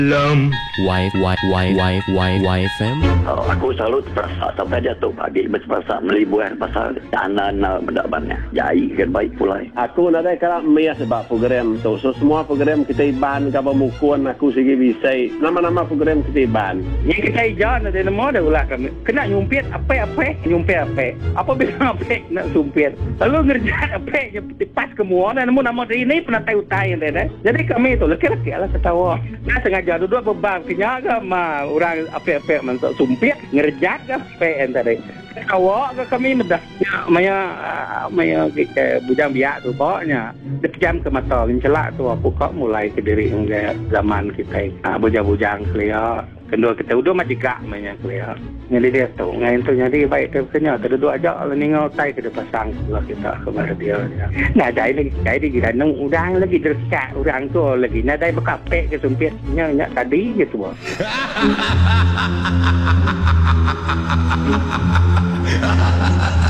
YFM. Aku selalu terasa sampai dia tu pagi berperasa melibuan pasal kanan benda banyak. Jai kan baik pulai. Aku nak ada kalau meyah sebab program tu. So semua program kita iban ke pemukul aku segi bisa. Nama-nama program kita iban. Yang kita ijan ada nama dah ulah kami. Kena nyumpit apa nyumpit apa. Apa bila apa nak sumpit. Lalu ngerjain apa je pas kemuan dan nama ini pernah tahu-tahu dah. Jadi kami tu laki-laki lah ketawa. Nah sengaja duduk beban kenyaga mah orang apa-apa mentok sumpit ngerjat ke apa tadi. Awak ke kami medah maya bujang biak tu pokoknya depjam ke mata celak tu aku kok mulai ke diri zaman kita bujang-bujang clear kedua kita udah majigak banyak clear jadi dia tu ngai tu jadi baik tu kenya duduk aja lah ningau tai ke pasang lah kita kepada dia nah jadi kita nang udang lagi dekat orang tu lagi nah dai bekapek ke sumpitnya tadi gitu.